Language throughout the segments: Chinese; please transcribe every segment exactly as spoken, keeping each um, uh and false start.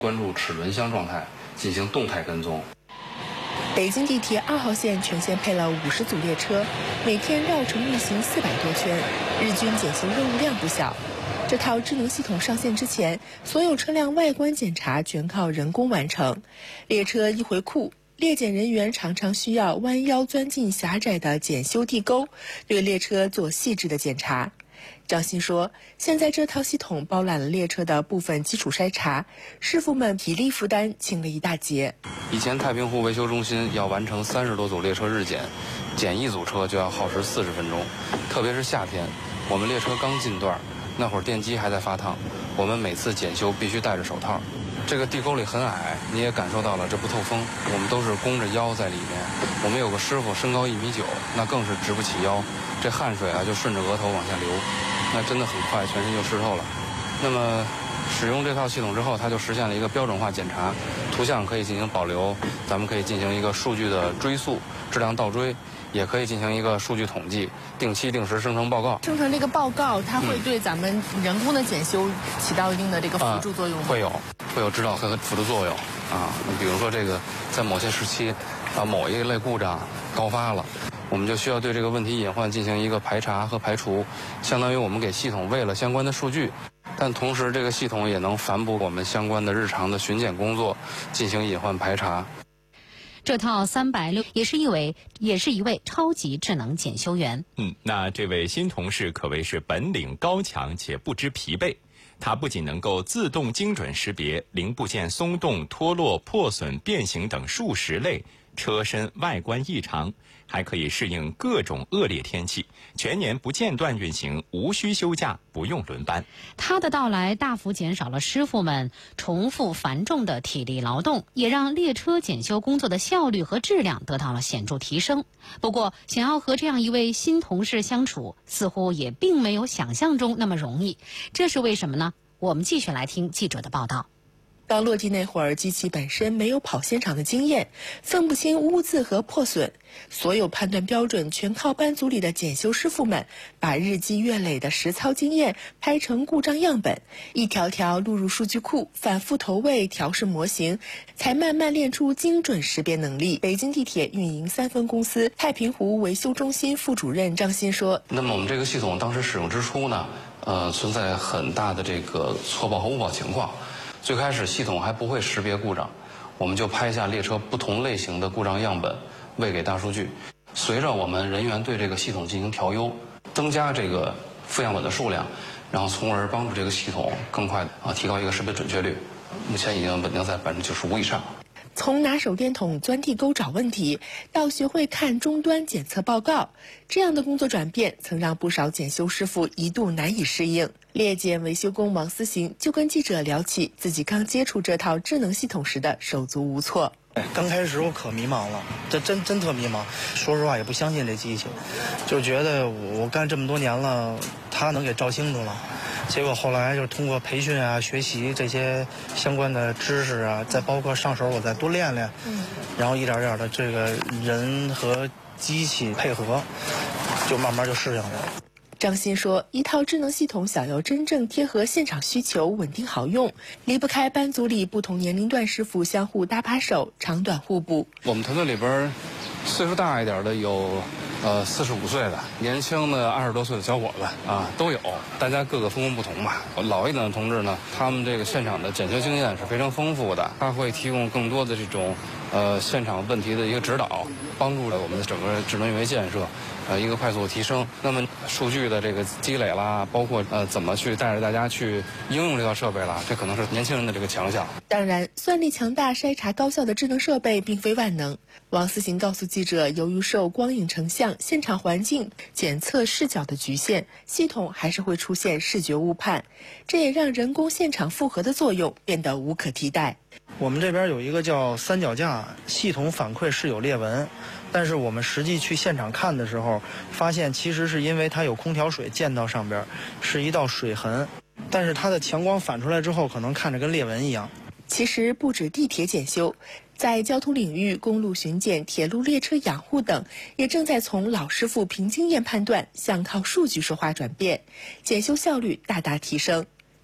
关注齿轮箱状态，进行动态跟踪。 北京地铁二号线全线配了五十组列车，每天绕城运行四百多圈，日均检修任务量不小。这套智能系统上线之前，所有车辆外观检查全靠人工完成。列车一回库，列检人员常常需要弯腰钻进狭窄的检修地沟，对列车做细致的检查。张鑫说，现在这套系统包揽了列车的部分基础筛查，师傅们体力负担轻了一大截。 以前太平湖维修中心要完成三十多组列车日检，检一组车就要耗时四十分钟，特别是夏天，我们列车刚进段，那会儿电机还在发烫，我们每次检修必须戴着手套。这个地沟里很矮，你也感受到了这不透风，我们都是弓着腰在里面。我们有个师傅身高一米九，那更是直不起腰，这汗水啊就顺着额头往下流，那真的很快全身就湿透了。那么使用这套系统之后，它就实现了一个标准化检查，图像可以进行保留，咱们可以进行一个数据的追溯、质量倒追，也可以进行一个数据统计，定期定时生成报告。 生成这个报告，它会对咱们人工的检修起到一定的这个辅助作用吗？ 啊、会有，会有指导和辅助作用啊。比如说这个，在某些时期，啊某一类故障高发了，我们就需要对这个问题隐患进行一个排查和排除，相当于我们给系统喂了相关的数据。但同时，这个系统也能反哺我们相关的日常的巡检工作，进行隐患排查。 这套三百六也是一位也是一位超级智能检修员。 嗯，那这位新同事可谓是本领高强且不知疲惫。它不仅能够自动精准识别零部件松动、脱落、破损、变形等数十类车身外观异常，还可以适应各种恶劣天气，全年不间断运行，无需休假，不用轮班。 它的到来大幅减少了师傅们重复繁重的体力劳动，也让列车检修工作的效率和质量得到了显著提升。不过，想要和这样一位新同事相处，似乎也并没有想象中那么容易。这是为什么呢？我们继续来听记者的报道。 刚落地那会儿，机器本身没有跑现场的经验，分不清污渍和破损，所有判断标准全靠班组里的检修师傅们把日积月累的实操经验拍成故障样本，一条条录入数据库，反复投喂调试模型，才慢慢练出精准识别能力。北京地铁运营三分公司太平湖维修中心副主任张鑫说：“ 那么我们这个系统当时使用之初呢，呃，存在很大的这个错报和误报情况。最开始系统还不会识别故障，我们就拍下列车不同类型的故障样本，喂给大数据。随着我们人员对这个系统进行调优，增加这个负样本的数量，然后从而帮助这个系统更快啊提高一个识别准确率。目前已经稳定在百分之九十五以上。” 从拿手电筒钻地沟找问题，到学会看终端检测报告，这样的工作转变曾让不少检修师傅一度难以适应。列检维修工王思行就跟记者聊起自己刚接触这套智能系统时的手足无措。 刚开始我可迷茫了，这真真特迷茫。说实话也不相信这机器，就觉得我干这么多年了，它能给照清楚了。结果后来就是通过培训啊、学习这些相关的知识啊，再包括上手我再多练练，嗯，然后一点点的这个人和机器配合，就慢慢就适应了。 张鑫说，一套智能系统想要真正贴合现场需求、稳定好用，离不开班组里不同年龄段师傅相互搭把手，长短互补。 我们团队里边岁数大一点的有呃四十五岁的，年轻的二十多岁的小伙子啊都有，大家各个风格不同吧。老一点的同志呢，他们这个现场的检修经验是非常丰富的，他会提供更多的这种呃现场问题的一个指导，帮助了我们的整个智能运维建设呃一个快速提升。那么数据的这个积累啦，包括呃怎么去带着大家去应用这套设备啦，这可能是年轻人的这个强项。 当然，算力强大、筛查高效的智能设备并非万能。王思行告诉记者，由于受光影成像、现场环境检测视角的局限，系统还是会出现视觉误判，这也让人工现场复核的作用变得无可替代。 我们这边有一个叫三脚架，系统反馈是有裂纹，但是我们实际去现场看的时候，发现其实是因为它有空调水溅到上边，是一道水痕，但是它的强光反出来之后，可能看着跟裂纹一样。 其实不止地铁检修，在交通领域，公路巡检、铁路列车养护等，也正在从老师傅凭经验判断向靠数据说话转变，检修效率大大提升。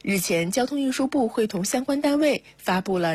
日前，交通运输部会同相关单位发布了